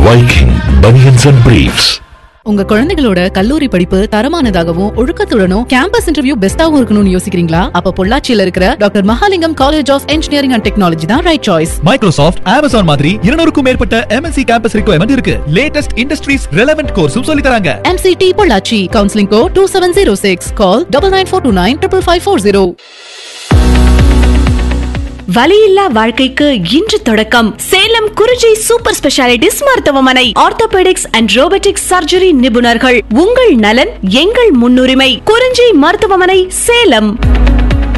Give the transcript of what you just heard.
Viking Bunions and Briefs. உங்க குழந்தைகளோட கல்லூரி படிப்பு தரமானதாகவும் ஒழுக்கத்துடனும் கேம்பஸ் இன்டர்வியூ பெஸ்டாவும் இருக்கணும்னு யோசிக்கிறீங்களா? அப்ப பொள்ளாச்சியில இருக்கிற doctor Mahalingam college of engineering and technology தான் ரைட் சாய்ஸ். மைக்ரோசாஃப்ட், Amazon மாதிரி 200க்கும் மேற்பட்ட MNC கேம்பஸ் ரிக்வயர்மெண்ட் இருக்கு. லேட்டஸ்ட் இண்டஸ்ட்ரீஸ் ரெலவென்ட் கோர்ஸும் சொல்லி தராங்க. MCT பொள்ளாச்சி. Counselling code 2706. கால் 9942955540. வலியில்லா வாழ்க்கைக்கு இன்று தொடக்கம். சேலம் குறிஞ்சி சூப்பர் ஸ்பெஷாலிட்டிஸ் மருத்துவமனை. ஆர்த்தோபெடிக்ஸ் அண்ட் ரோபோட்டிக்ஸ் சர்ஜரி நிபுணர்கள். உங்கள் நலன் எங்கள் முன்னுரிமை. குறிஞ்சி மருத்துவமனை, சேலம்.